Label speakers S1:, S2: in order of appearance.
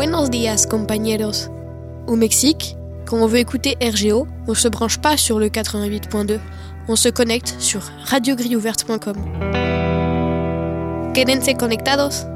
S1: Buenos días, compañeros. Au Mexique, quand on veut écouter RGO, on se branche pas sur le 88.2, on se connecte sur radiogriouverte.com. Quédense conectados.